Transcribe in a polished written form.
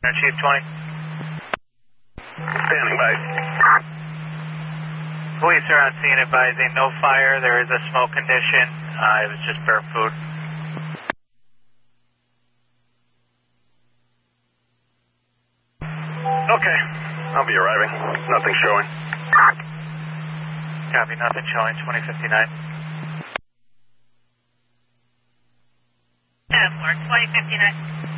Chief 20. Standing by. Police are on scene advising no fire. There is a smoke condition. It was just burnt food. Okay. I'll be arriving. Nothing showing. Copy, nothing showing. 2059. 10-4, 2059.